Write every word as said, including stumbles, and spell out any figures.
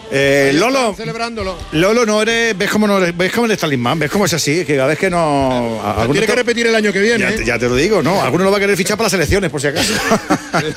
Eh, Lolo, celebrándolo. Lolo, no eres, ves cómo no eres, ves cómo eres talismán, ves cómo es así, que cada vez que no. Tiene que repetir el año que viene. Ya, ¿eh? ya te lo digo, ¿no? Alguno lo va a querer fichar para las elecciones, por si acaso.